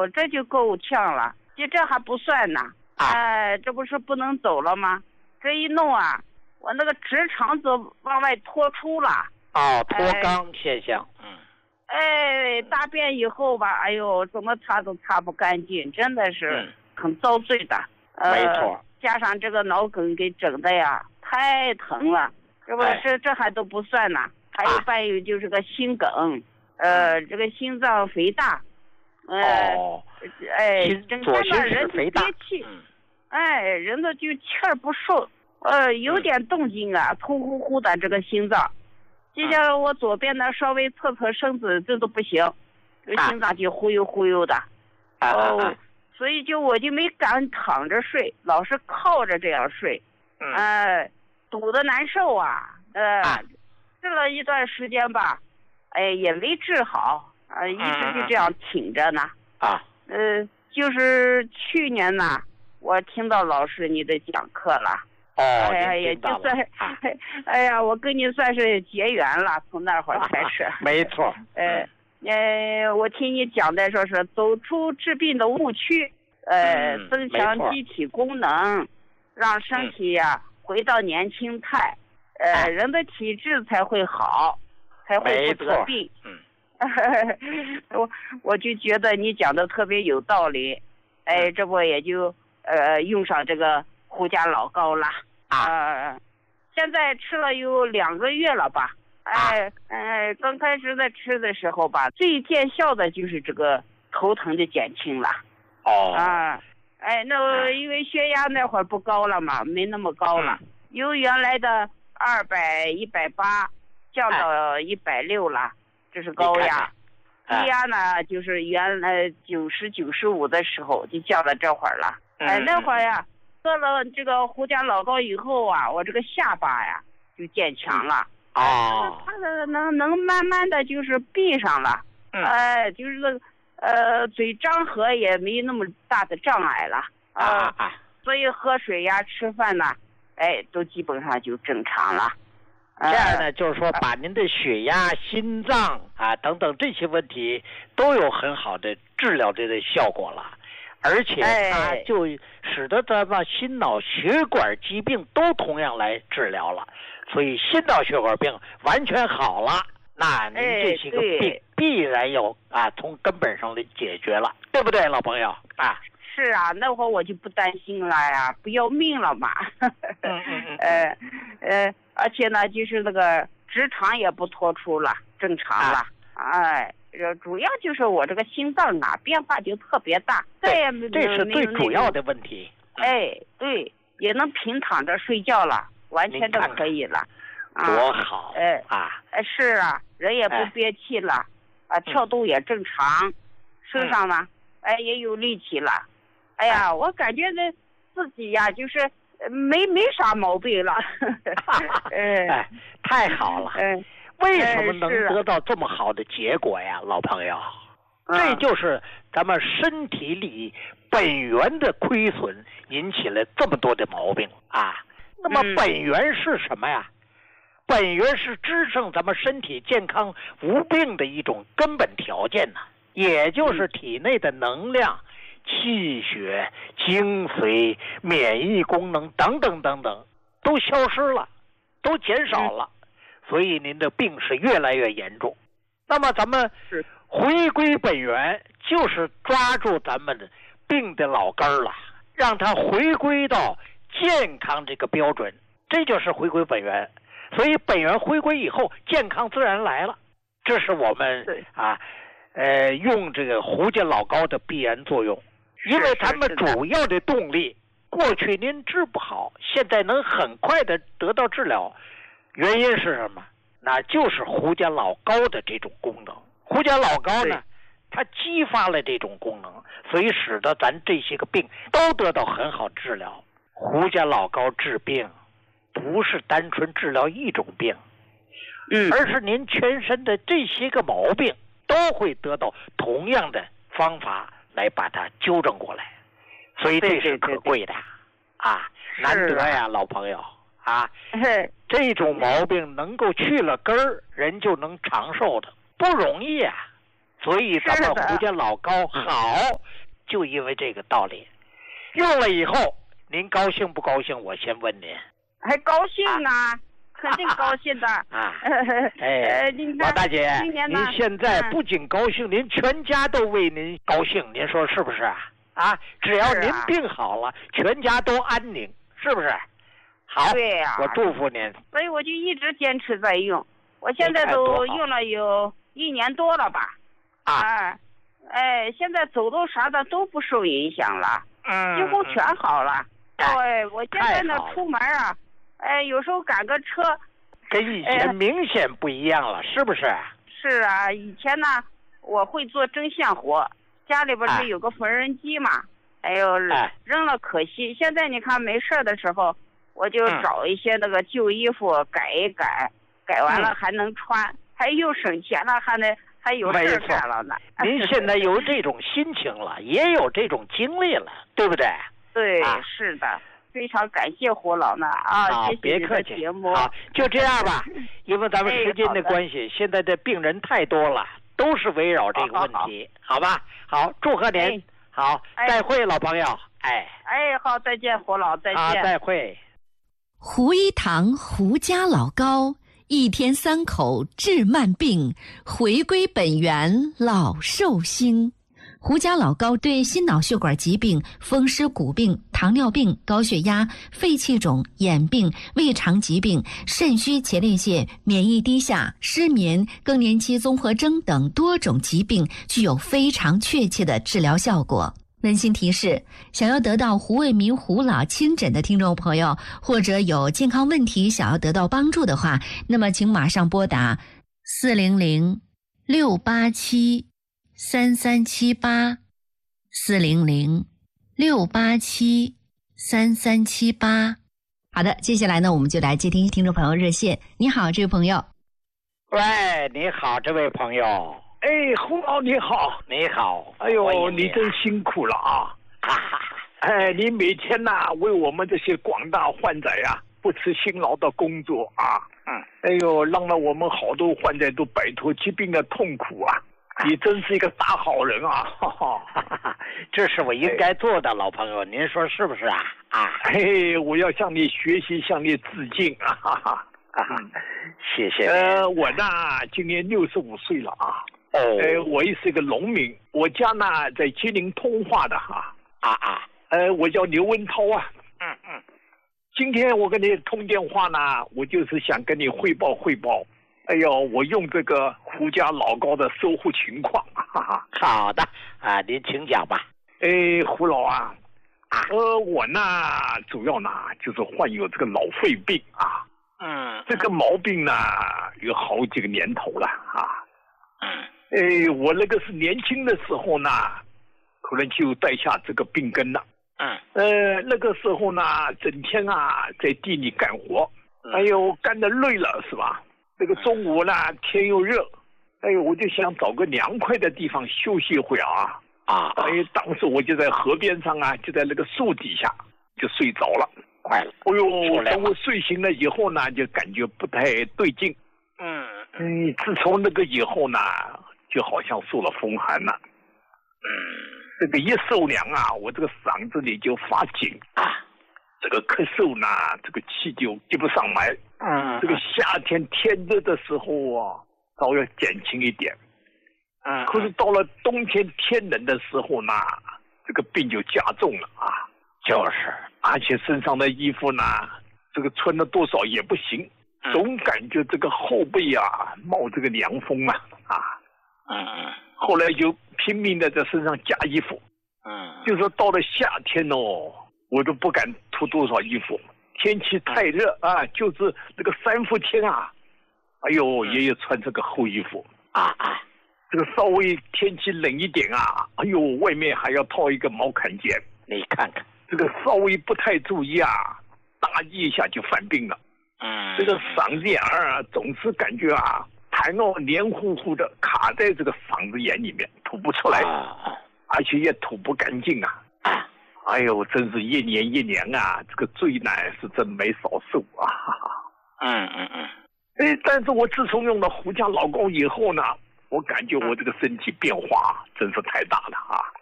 呦，这就够呛了，这还不算呢。这不是不能走了吗？这一弄啊，我那个直肠子往外脱出了。 脱肛现象。 大便以后吧，哎呦，怎么擦都擦不干净，真的是很遭罪的。 没错。 加上这个脑梗给整的呀，太疼了。这还都不算呢，还有伴有就是个心梗，这个心脏肥大。整天呢人就憋气。人的就气儿不顺，有点动静啊，突呼呼的这个心脏。就像我左边呢，稍微侧身子，这都不行，这心脏就忽悠忽悠的。所以我就没敢躺着睡，老是靠着这样睡。堵得难受啊。治了一段时间吧，也没治好，一直就这样挺着呢。就是去年呢，我听到老师你的讲课了。也就算，我跟你算是结缘了，从那会儿开始。 没错。 我听你讲的说是走出治病的误区，增强机体功能，让身体呀回到年轻态，人的体质才会好，才会不得病。我就觉得你讲的特别有道理，这不也就用上这个胡家老膏了。现在吃了有2个月了吧。刚开始在吃的时候吧，最见效的就是这个头疼的减轻了。那因为血压那会儿不高了嘛，没那么高了，由原来的200、180降到160了，这是高压。低压呢，就是原来90、95的时候就降到这会儿了。那会儿呀，喝了这个胡家老膏以后啊，我这个下巴呀就渐强了。它能慢慢的就是闭上了。就是嘴张合也没那么大的障碍了。所以喝水呀、吃饭呐，都基本上就正常了。 这样呢，就是说把您的血压、心脏等等这些问题都有很好的治疗的效果了，而且它就使得咱们心脑血管疾病都同样来治疗了，所以心脑血管病完全好了，那您这些个病必然要从根本上的解决了，对不对，老朋友是啊，那会儿我就不担心了呀，不要命了嘛。而且呢，就是那个直肠也不脱出了，正常了。主要就是我这个心脏变化就特别大， 这是最主要的问题。 对，也能平躺着睡觉了，完全都可以了。 多好是啊，人也不憋气了，跳动也正常，身上呢，也有力气了。我感觉自己呀，就是没啥毛病了。 太好了。为什么能得到这么好的结果呀，老朋友？这就是咱们身体里本源的亏损引起了这么多的毛病那么本源是什么呀？本源是支撑咱们身体健康无病的一种根本条件也就是体内的能量、气血、精髓、免疫功能等等等等都消失了，都减少了，所以您的病是越来越严重。那么咱们回归本源，就是抓住咱们的病的老根了，让它回归到健康这个标准，这就是回归本源。所以本源回归以后，健康自然来了。这是我们用这个胡家老膏的必然作用。因为咱们主要的动力，过去您治不好，现在能很快的得到治疗，原因是什么？那就是胡家老膏的这种功能。胡家老膏呢，它激发了这种功能，所以使得咱这些个病都得到很好治疗。胡家老膏治病不是单纯治疗一种病，而是您全身的这些个毛病都会得到同样的方法来把它纠正过来，所以这是可贵的难得呀，老朋友这种毛病能够去了根儿，人就能长寿的，不容易所以咱们胡家老高好，就因为这个道理。用了以后，您高兴不高兴？我先问您。 还高兴啊，肯定高兴的。 王大姐，您现在不仅高兴，您全家都为您高兴，您说是不是啊？只要您病好了，全家都安宁，是不是？好， 对呀， 我祝福您。 所以我就一直坚持在用，我现在都用了有1年多了吧。现在走动啥的都不受影响了，几乎全好了。我现在呢出门啊，有时候赶个车， 跟以前明显不一样了，是不是？ 是啊，以前呢我会做针线活，家里边是有个缝纫机嘛，扔了可惜。现在你看没事的时候，我就找一些那个旧衣服改一改，改完了还能穿，还又省钱了，还有事干了呢。 您现在有这种心情了，也有这种经历了，对不对？ 对，是的，非常感谢胡老呢啊！ 别客气， 节目好，就这样吧，因为咱们时间的关系，现在的病人太多了，都是围绕这个问题，好吧？好，祝贺您，好，再会，老朋友， 好，再见，胡老，再见， 好，再会。 胡一堂胡家老高，1天3口治慢病，回归本源老寿星。胡家老高对心脑血管疾病、风湿骨病、糖尿病、高血压、肺气肿、眼病、胃肠疾病、肾虚前列腺、免疫低下、失眠、更年期综合征等多种疾病具有非常确切的治疗效果。温馨提示，想要得到胡卫民胡老亲诊的听众朋友，或者有健康问题想要得到帮助的话，那么请马上拨打400-687-3378 400-687-3378。好的，接下来呢，我们就来接听众朋友热线。你好，这位朋友。 喂，你好，这位朋友。 胡老你好， 你好。 哎呦，你真辛苦了啊！你每天呐为我们这些广大患者呀不辞辛劳的工作啊。让了我们好多患者都摆脱疾病的痛苦啊！你真是一个大好人啊！ 这是我应该做的，老朋友，您说是不是啊？ 我要向你学习，向你致敬啊！ 谢谢。 我呢今年65岁了啊。我也是一个农民，我家呢在吉林通化的哈。我叫刘文涛啊。今天我跟你通电话呢，我就是想跟你汇报。我用这个胡家老高的收获情况。 好的啊，您请讲吧。 胡老啊，我呢主要呢就是患有这个脑肺病啊。这个毛病呢有好几个年头了啊。我那个是年轻的时候呢，可能就带下这个病根了。那个时候呢，整天啊在地里干活，干得累了是吧？这个中午呢天又热，我就想找个凉快的地方休息一会啊。当时我就在河边上啊，就在那个树底下就睡着了。 快了。 等我睡醒了以后呢，就感觉不太对劲。自从那个以后呢，就好像受了风寒了。这个一受凉啊，我这个嗓子里就发紧啊，这个咳嗽呢，这个气就接不上来。这个夏天天热的时候啊，稍微减轻一点。可是到了冬天天冷的时候呢，这个病就加重了啊。 就是， 而且身上的衣服呢，这个穿了多少也不行，总感觉这个后背啊冒这个凉风啊。后来就拼命的在身上加衣服。就说到了夏天哦，我都不敢脱多少衣服，天气太热啊，就是这个3伏天啊，也有穿这个厚衣服。这个稍微天气冷一点啊，外面还要套一个毛坎肩。 你看看， 这个稍微不太注意啊，大意一下就犯病了。这个嗓子眼啊，总是感觉啊，痰黏糊糊的卡在这个嗓子眼里面，吐不出来，而且也吐不干净啊。真是一年一年啊，这个罪难是真没少受啊。但是我自从用了胡家老高以后呢， 我感觉我这个身体变化真是太大了啊。